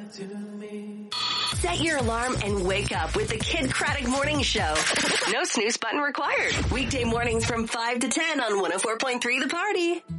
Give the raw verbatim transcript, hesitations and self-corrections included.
to me. Set your alarm and wake up with the Kid Craddock Morning Show. No snooze button required. Weekday mornings from five to ten on one oh four point three The Party.